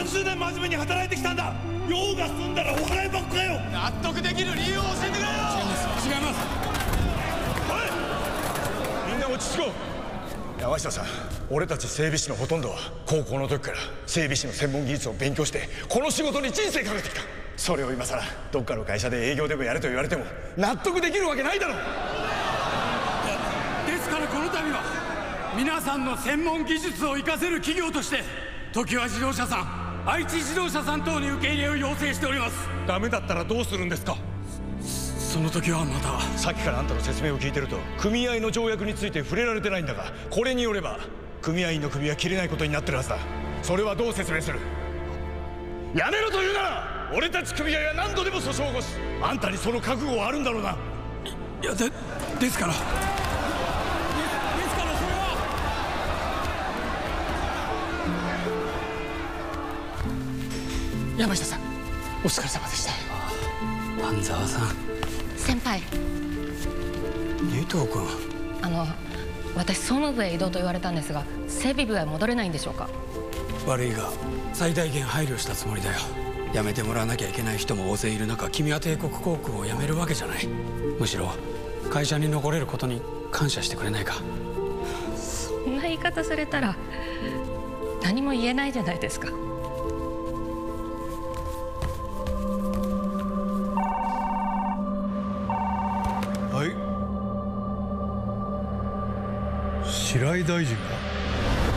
30年真面目に働いてきたんだ。用が済んだらお払いばっかよ。 納得できる理由を教えてくれよ。 違います。 みんな落ち着こう。山下さん、俺たち整備士のほとんどは高校の時から整備士の専門技術を勉強してこの仕事に人生かけてきた。それを今さらどっかの会社で営業でもやれと言われても納得できるわけないだろう。 ですからこの度は皆さんの専門技術を生かせる企業として常盤自動車さん、愛知自動車さん等に受け入れを要請しております。ダメだったらどうするんですか。その時はまた。 さっきからあんたの説明を聞いてると組合の条約について触れられてないんだが、これによれば組合員の首は切れないことになってるはずだ。それはどう説明する。やめろと言うなら俺たち組合は何度でも訴訟を起こす。あんたにその覚悟はあるんだろうな。 いやですからそれは。山下さん、お疲れ様でした。半沢さん。 先輩。 二藤君。 私総務部へ移動と言われたんですが、整備部へ戻れないんでしょうか。 悪いが最大限配慮したつもりだよ。辞めてもらわなきゃいけない人も大勢いる中、君は帝国航空を辞めるわけじゃない。むしろ会社に残れることに感謝してくれないか。 そんな言い方されたら何も言えないじゃないですか。 はい、白井大臣が